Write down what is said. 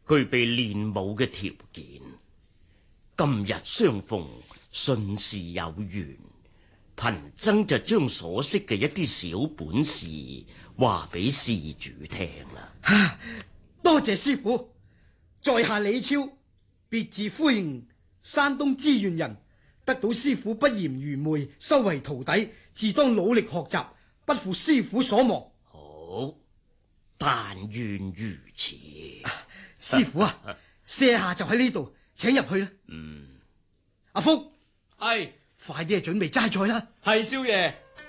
具備練武嘅條件。今日相逢，順事有緣，貧僧就將所識嘅一啲小本事話俾施主聽啦。 多謝師傅。在下李超，別字灰吳，山東資源人，得到師傅不言愚昧，收為徒弟，自當努力學習，不負師傅所望。 好，但願如此。 師傅啊，舍下就喺呢度，請入去啦。阿福， 係， 快啲去準備齋菜啦。 係，少爺。